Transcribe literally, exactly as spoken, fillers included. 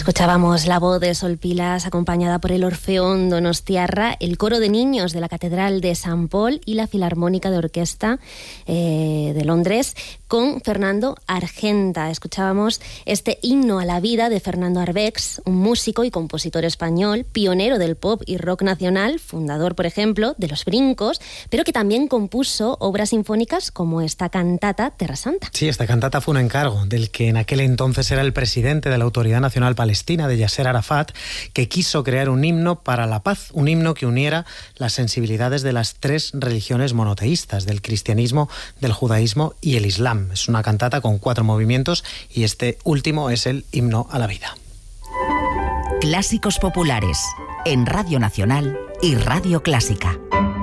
Escuchábamos la voz de Sol Pilas acompañada por el Orfeón Donostiarra, el coro de niños de la Catedral de San Paul y la Filarmónica de Orquesta eh, de Londres con Fernando Argenta. Escuchábamos este himno a la vida de Fernando Arbex, un músico y compositor español, pionero del pop y rock nacional, fundador, por ejemplo, de Los Brincos, pero que también compuso obras sinfónicas como esta cantata Terra Santa. Sí, esta cantata fue un encargo del que en aquel entonces era el presidente de la Autoridad Nacional Palestina, de Yasser Arafat, que quiso crear un himno para la paz, un himno que uniera las sensibilidades de las tres religiones monoteístas, del cristianismo, del judaísmo y el islam. Es una cantata con cuatro movimientos y este último es el himno a la vida. Clásicos populares en Radio Nacional y Radio Clásica.